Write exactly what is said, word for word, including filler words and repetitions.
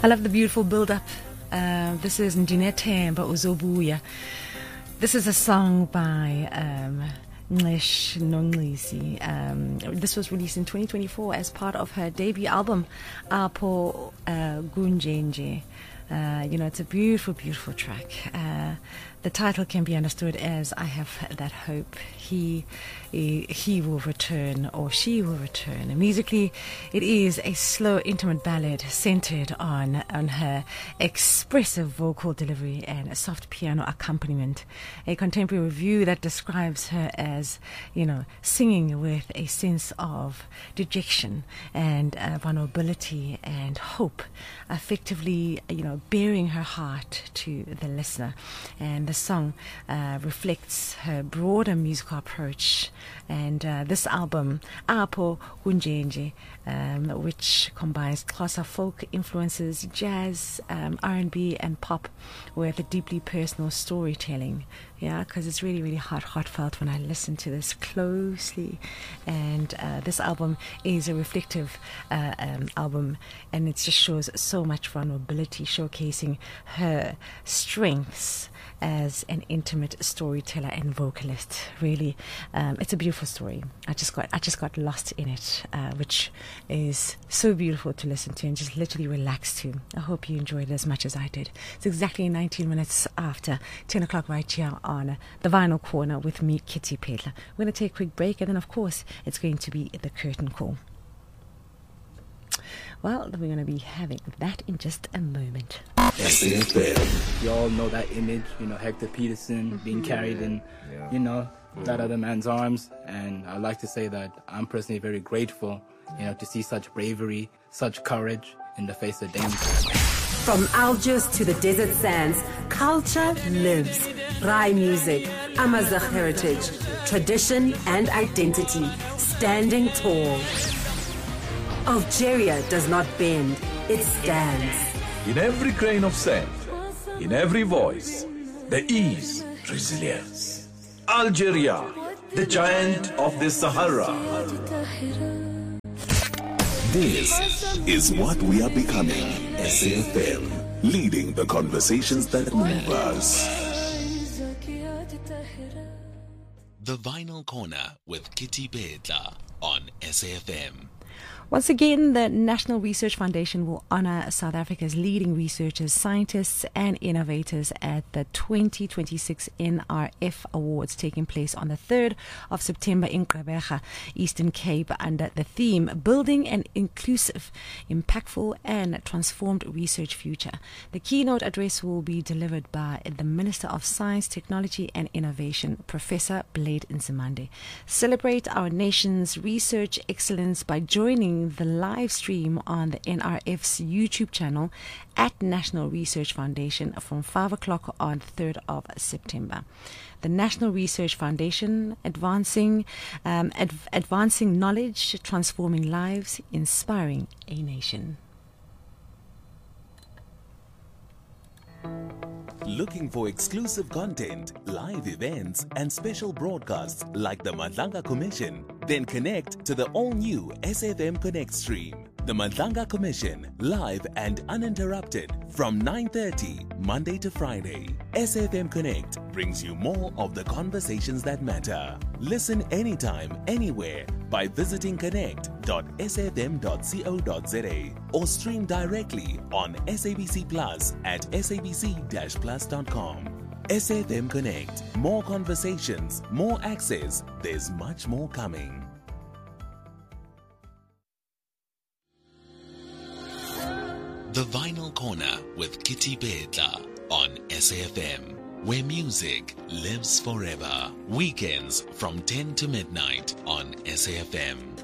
I love the beautiful build-up. Uh, this is Ndinethemba Uzobuya. This is a song by um, Ngqesh Nonqisi. Um, this was released in twenty twenty-four as part of her debut album, Apho uh, Gunjenje. Uh, you know, it's a beautiful, beautiful track. Uh, the title can be understood as I have that hope. He, he, he will return, or she will return. And musically, it is a slow, intimate ballad centered on, on her expressive vocal delivery and a soft piano accompaniment. A contemporary review that describes her as, you know, singing with a sense of dejection and uh, vulnerability and hope, effectively, you know, bearing her heart to the listener. And the song uh, reflects her broader musical approach. And uh, this album, Apho Gunjenje, um, which combines Xhosa folk influences, jazz, um, R and B, and pop, with a deeply personal storytelling. Yeah, because it's really, really heart heartfelt when I listen to this closely. And uh, this album is a reflective uh, um, album, and it just shows so much vulnerability, showcasing her strengths as an intimate storyteller and vocalist. Really, um, it's a beautiful story. I just got, I just got lost in it, uh, which is so beautiful to listen to and just literally relax to. I hope you enjoyed it as much as I did. It's exactly nineteen minutes after ten o'clock right here on the Vinyl Corner with me, Kitty Pedler. We're going to take a quick break, and then of course it's going to be the curtain call. Well, we're going to be having that in just a moment. You all know that image, you know, Hector Peterson being carried in, yeah. you know, that other man's arms. And I'd like to say that I'm personally very grateful, you know, to see such bravery, such courage in the face of danger. From Algiers to the desert sands, culture lives. Rai music, Amazigh heritage, tradition and identity, standing tall. Algeria does not bend, it stands. In every grain of sand, in every voice, there is resilience. Algeria, the giant of the Sahara. This is what we are becoming. S A F M, leading the conversations that move us. The Vinyl Corner with Kitty Pedler on S A F M. Once again, the National Research Foundation will honor South Africa's leading researchers, scientists, and innovators at the twenty twenty-six N R F Awards taking place on the third of September in Gqeberha, Eastern Cape, under the theme Building an Inclusive, Impactful, and Transformed Research Future. The keynote address will be delivered by the Minister of Science, Technology, and Innovation, Professor Blade Nzimande. Celebrate our nation's research excellence by joining the live stream on the N R F's YouTube channel at National Research Foundation from five o'clock on the third of September. The National Research Foundation, advancing, um, adv- advancing knowledge, transforming lives, inspiring a nation. Looking for exclusive content, live events, and special broadcasts like the Madlanga Commission? Then connect to the all-new S A F M Connect stream. The Madlanga Commission, live and uninterrupted from nine thirty, Monday to Friday. S A F M Connect brings you more of the conversations that matter. Listen anytime, anywhere by visiting connect dot s a f m dot co dot z a or stream directly on S A B C Plus at s a b c dash plus dot com. S A F M Connect. More conversations, more access. There's much more coming. The Vinyl Corner with Kitty Pedler on S A F M, where music lives forever. Weekends from ten to midnight on S A F M.